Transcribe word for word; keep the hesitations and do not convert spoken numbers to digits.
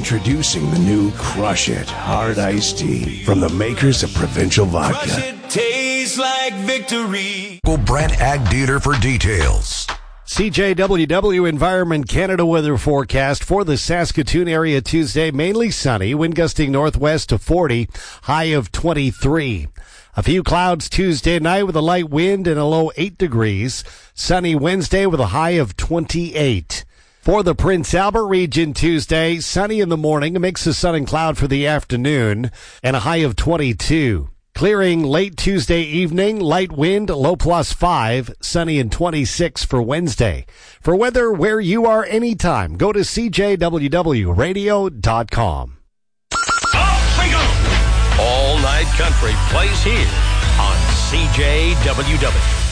Introducing the new Crush It Hard Iced Tea from the makers of Provincial Vodka. Crush it, tastes like victory. Go Brent Ag Dealer for details. C J W W Environment Canada weather forecast for the Saskatoon area Tuesday. Mainly sunny, wind gusting northwest to forty, high of twenty-three. A few clouds Tuesday night with a light wind and a low eight degrees. Sunny Wednesday with a high of twenty-eight. For the Prince Albert region Tuesday, sunny in the morning, a mix of sun and cloud for the afternoon, and a high of twenty-two. Clearing late Tuesday evening, light wind, low plus five, sunny and twenty-six for Wednesday. For weather where you are anytime, go to C J W W radio dot com. Off we go! All Night Country plays here on C J W W.